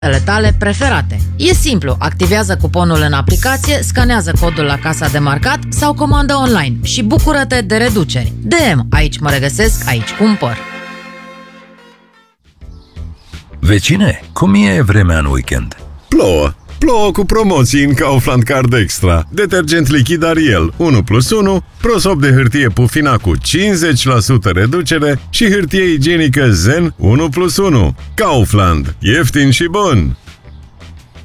tale preferate. E simplu, activează cuponul în aplicație, scanează codul la casa de marcat sau comandă online și bucură-te de reduceri. DM, aici mă regăsesc, aici cumpăr. Vecine, cum e vremea în weekend? Plouă! Plouă cu promoții în Kaufland Card Extra. Detergent lichid Ariel 1+1, prosop de hârtie Pufina cu 50% reducere și hârtie igienică Zen 1+1. Kaufland. Ieftin și bun!